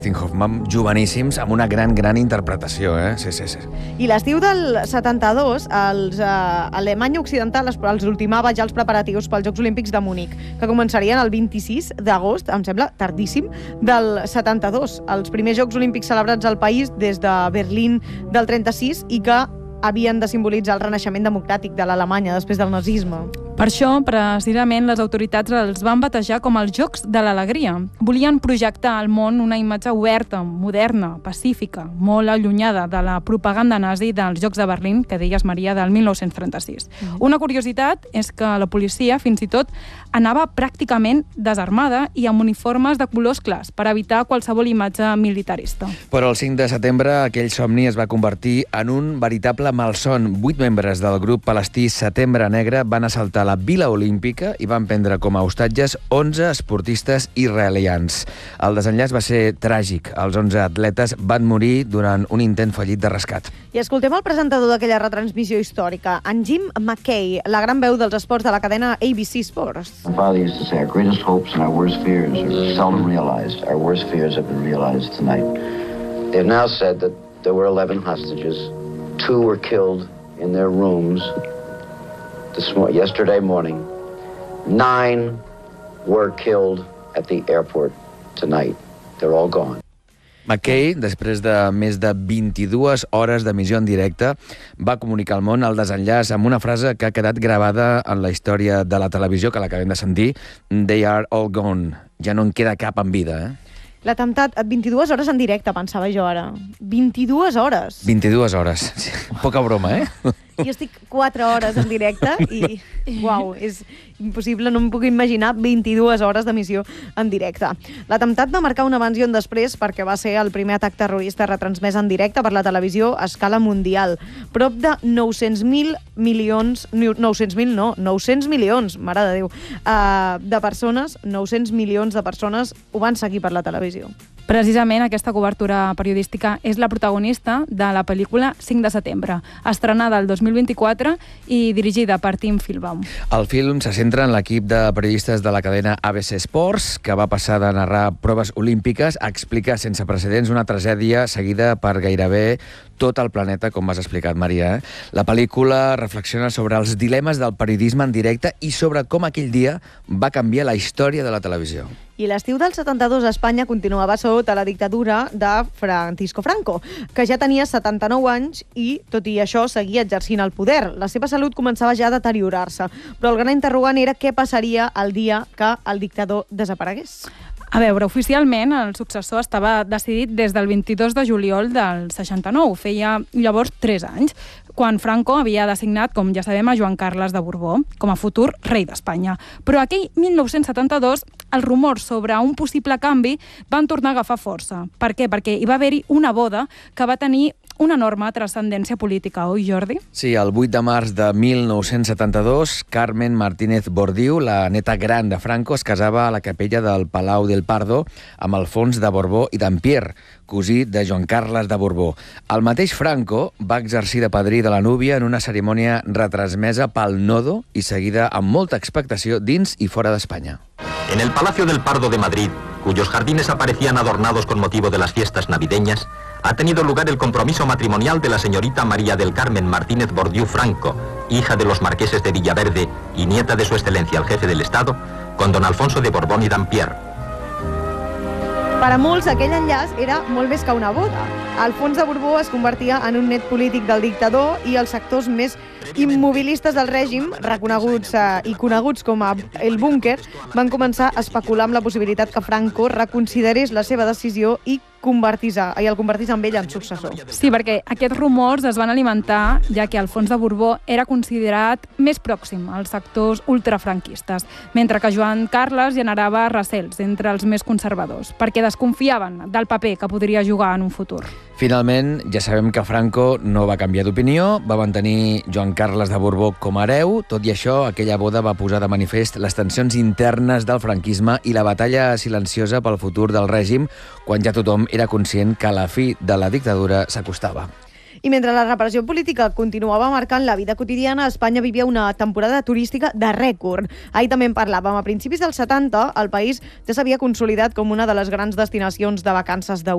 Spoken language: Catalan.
Hoffman, joveníssims, amb una gran interpretació, Sí. I l'estiu del 72, Alemanya Occidental els ultimava ja els preparatius pels Jocs Olímpics de Munic, que començarien el 26 d'agost, em sembla tardíssim, del 72. Els primers Jocs Olímpics celebrats al país des de Berlín del 36 i que havien de simbolitzar el renaixement democràtic de l'Alemanya després del nazisme. Per això, precisament, les autoritats els van batejar com els Jocs de l'Alegria. Volien projectar al món una imatge oberta, moderna, pacífica, molt allunyada de la propaganda nazi dels Jocs de Berlín, que deies, Maria, del 1936. Una curiositat és que la policia, fins i tot, anava pràcticament desarmada i amb uniformes de colors clars per evitar qualsevol imatge militarista. Però el 5 de setembre aquell somni es va convertir en un veritable malson. 8 membres del grup palestí Setembre Negre van assaltar la Vila Olímpica i van prendre com a hostatges 11 esportistes israelians. El desenllaç va ser tràgic. Els 11 atletes van morir durant un intent fallit de rescat. I escoltem el presentador d'aquella retransmissió històrica, en Jim McKay, la gran veu dels esports de la cadena ABC Sports. My father used to say, our greatest hopes and our worst fears are seldom realized. Our worst fears have been realized tonight. They've now said that there were 11 hostages. 2 were killed in their rooms yesterday morning. 9 were killed at the airport tonight. They're all gone. McKay, després de més de 22 hores d'emissió en directe, va comunicar al món el desenllaç amb una frase que ha quedat gravada en la història de la televisió, que l'acabem de sentir. They are all gone. Ja no en queda cap en vida, L'atemptat, 22 hores en directe, pensava jo ara. 22 hores. 22 hores. Sí, poca broma, Jo estic 4 hores en directe i, uau, és impossible, no em puc imaginar 22 hores d'emissió en directe. L'atemptat va marcar un abans i un després perquè va ser el primer atac terrorista retransmès en directe per la televisió a escala mundial. Prop de 900 milions, mare de Déu, de persones, 900 milions de persones ho van seguir per la televisió. Precisament aquesta cobertura periodística és la protagonista de la pel·lícula 5 de setembre, estrenada el 2024 i dirigida per Tim Filbaum. El film se centra en l'equip de periodistes de la cadena ABC Sports, que va passar de narrar proves olímpiques a explicar sense precedents una tragèdia seguida per gairebé tot el planeta, com has explicat, Maria. La pel·lícula reflexiona sobre els dilemes del periodisme en directe i sobre com aquell dia va canviar la història de la televisió. I l'estiu del 72 a Espanya continuava sota la dictadura de Francisco Franco, que ja tenia 79 anys i, tot i això, seguia exercint el poder. La seva salut començava ja a deteriorar-se, però el gran interrogant era què passaria el dia que el dictador desaparegués. A veure, oficialment el successor estava decidit des del 22 de juliol del 69, feia llavors 3 anys, quan Franco havia designat, com ja sabem, a Joan Carles de Borbó com a futur rei d'Espanya. Però aquell 1972 els rumors sobre un possible canvi van tornar a agafar força. Per què? Perquè hi va haver-hi una boda que va tenir una enorme transcendència política, oi, Jordi? Sí, el 8 de març de 1972, Carmen Martínez Bordiú, la neta gran de Franco, es casava a la capella del Palau del Pardo amb Alfons de Borbó i Dampierre, cosí de Joan Carles de Borbó. El mateix Franco va exercir de padrí de la núvia en una cerimònia retransmesa pel Nodo i seguida amb molta expectació dins i fora d'Espanya. En el Palacio del Pardo de Madrid, cuyos jardines aparecían adornados con motivo de las fiestas navideñas, ha tenido lugar el compromiso matrimonial de la señorita María del Carmen Martínez Bordiú Franco, hija de los marqueses de Villaverde y nieta de su excelencia el jefe del Estado, con don Alfonso de Borbón y Dampierre. Per a molts, aquell enllaç era molt més que una boda. Alfons de Borbó es convertia en un net polític del dictador i els sectors més immobilistes del règim, reconeguts i coneguts com a el búnquer, van començar a especular amb la possibilitat que Franco reconsiderés la seva decisió i el convertís amb ell en successor. Sí, perquè aquests rumors es van alimentar ja que Alfons de Borbó era considerat més pròxim als sectors ultrafranquistes, mentre que Joan Carles generava recels entre els més conservadors, perquè desconfiaven del paper que podria jugar en un futur. Finalment, ja sabem que Franco no va canviar d'opinió, va mantenir Joan Carles de Borbó com a hereu. Tot i això, aquella boda va posar de manifest les tensions internes del franquisme i la batalla silenciosa pel futur del règim, quan ja tothom era conscient que la fi de la dictadura s'acostava. I mentre la repressió política continuava marcant la vida quotidiana, Espanya vivia una temporada turística de rècord. Ahir també en parlàvem. A principis dels 70, el país ja s'havia consolidat com una de les grans destinacions de vacances d'Europa.